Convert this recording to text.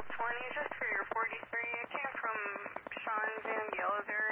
20 just for your 43. It came from Sean Van Yellowberry.